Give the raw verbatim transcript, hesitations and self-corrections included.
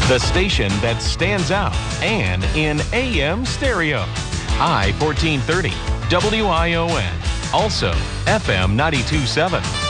the station that stands out and in A M stereo. I fourteen thirty, W I O N. Also, F M ninety-two point seven.